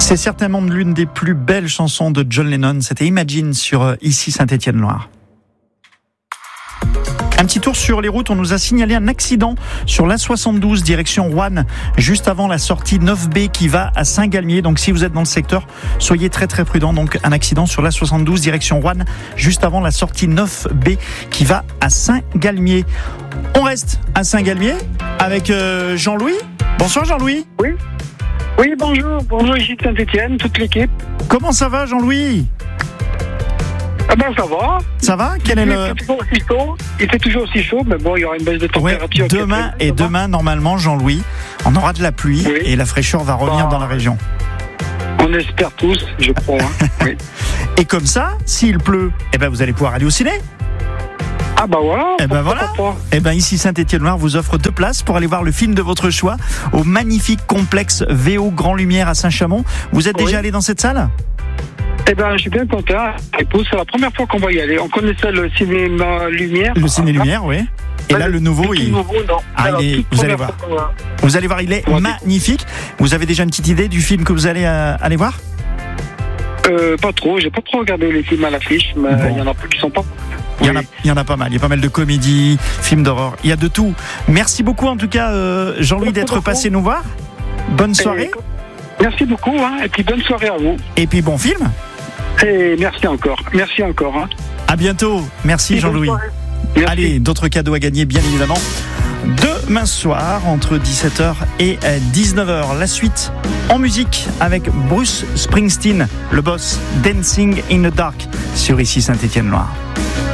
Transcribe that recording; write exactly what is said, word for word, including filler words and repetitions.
C'est certainement l'une des plus belles chansons de John Lennon. C'était Imagine sur Ici Saint-Étienne-Loire. Un petit tour sur les routes, on nous a signalé un accident sur l'A soixante-douze direction Roanne, juste avant la sortie neuf B qui va à Saint-Galmier. Donc si vous êtes dans le secteur, soyez très très prudents. Donc un accident sur l'A soixante-douze direction Roanne, juste avant la sortie neuf B qui va à Saint-Galmier. On reste à Saint-Galmier avec euh, Jean-Louis. Bonsoir Jean-Louis. Oui. Oui, bonjour. Bonjour ici de Saint-Étienne, toute l'équipe. Comment ça va Jean-Louis ? Ah ben ça va. Ça va ? Quel est il, le... fait toujours aussi chaud. il fait toujours aussi chaud, mais bon, il y aura une baisse de température. Ouais, demain et demain, normalement, Jean-Louis, on aura de la pluie oui. et la fraîcheur va revenir bah, dans la région. On espère tous, je crois. Hein. Oui. Et comme ça, s'il pleut, eh ben vous allez pouvoir aller au ciné. Ah bah voilà. Et ben voilà. Et ben ici Saint-Étienne-Loire vous offre deux places pour aller voir le film de votre choix au magnifique complexe V O Grand Lumière à Saint-Chamond. Vous êtes oui. déjà allé dans cette salle ? Eh ben, je suis bien content. Épouse, c'est la première fois qu'on va y aller. On connaissait le cinéma Lumière. Le ciné Lumière, oui. Et ouais, là, le nouveau, le il... nouveau, non. Ah, Alors, il est... Vous allez voir. Vous allez voir, il est ouais, magnifique. Vous avez déjà une petite idée du film que vous allez euh, aller voir ? euh, Pas trop. J'ai pas trop regardé les films à l'affiche, mais il bon. y en a plus qui sont pas. Il y, en a, il y en a pas mal. Il y a pas mal de comédies, films d'horreur. Il y a de tout. Merci beaucoup, en tout cas, euh, Jean-Louis, d'être beaucoup. passé nous voir. Bonne soirée. Et, merci beaucoup. Hein, et puis, bonne soirée à vous. Et puis, bon film. Et merci encore. Merci encore. Hein. À bientôt. Merci, Jean-Louis. Merci. Allez, d'autres cadeaux à gagner, bien évidemment. Demain soir, entre dix-sept heures et dix-neuf heures. La suite en musique avec Bruce Springsteen, le boss, Dancing in the Dark, sur Ici Saint-Étienne-Loire.